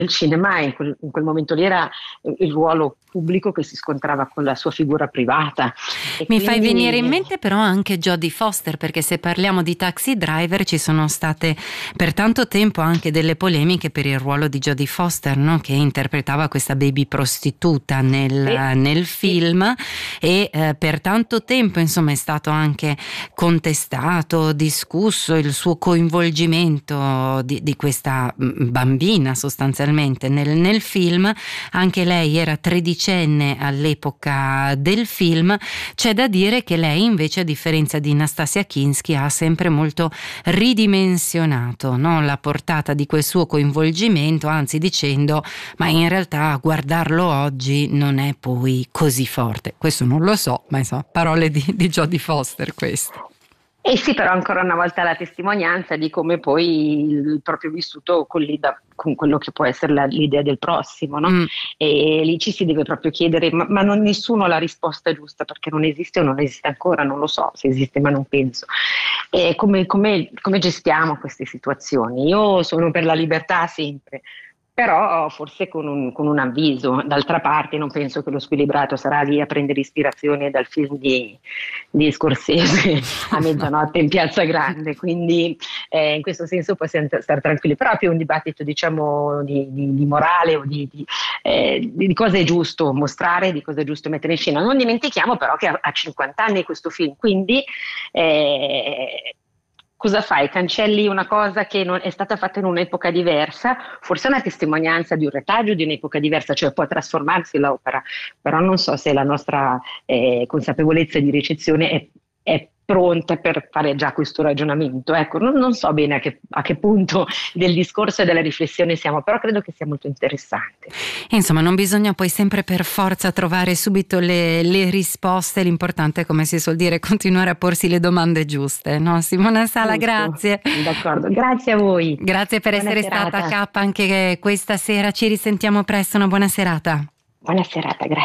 del cinema, e in quel momento lì era il ruolo pubblico che si scontrava con la sua figura privata. E Mi fai venire in quindi mente però anche Jodie Foster, perché se parliamo di Taxi Driver ci sono state per tanto tempo anche delle polemiche per il ruolo di Jodie Foster, no? Che interpretava questa baby prostituta sì, nel sì. film, e per tanto tempo insomma è stato anche contestato, discusso il suo coinvolgimento di questa bambina sostanzialmente nel film. Anche lei era tredicenne all'epoca del film. C'è da dire che lei invece, a differenza di Nastasia Kinski, ha sempre molto ridimensionato, no, la portata di quel suo coinvolgimento, anzi dicendo ma in realtà guardarlo oggi non è poi così forte. Questo non lo so, ma insomma parole di Jodie Foster queste. E sì, però ancora una volta la testimonianza di come poi il proprio vissuto collida con quello che può essere l'idea del prossimo, no? Mm. E lì ci si deve proprio chiedere, ma nessuno ha la risposta giusta, perché non esiste o non esiste ancora, non lo so se esiste, ma non penso. E come gestiamo queste situazioni? Io sono per la libertà sempre, però forse con un avviso. D'altra parte non penso che lo squilibrato sarà lì a prendere ispirazione dal film di Scorsese a mezzanotte in Piazza Grande, quindi in questo senso possiamo stare tranquilli, però è più un dibattito, diciamo, di morale o di cosa è giusto mostrare, di cosa è giusto mettere in scena. Non dimentichiamo però che ha 50 anni questo film, quindi cosa fai? Cancelli una cosa che è stata fatta in un'epoca diversa, forse è una testimonianza di un retaggio di un'epoca diversa, cioè può trasformarsi l'opera, però non so se la nostra consapevolezza di ricezione è pronta per fare già questo ragionamento. Ecco, non so bene a che punto del discorso e della riflessione siamo, però credo che sia molto interessante. Insomma, non bisogna poi sempre per forza trovare subito le risposte, l'importante è, come si suol dire, continuare a porsi le domande giuste, no? Simona Sala, Giusto, grazie. d'accordo. Grazie a voi. Grazie per Buona essere stata a serata. K anche questa sera, ci risentiamo presto, una buona serata. Buona serata, grazie.